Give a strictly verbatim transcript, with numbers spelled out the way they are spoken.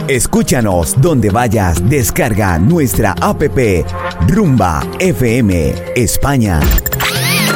Escúchanos donde vayas, descarga nuestra app Rumba F M España.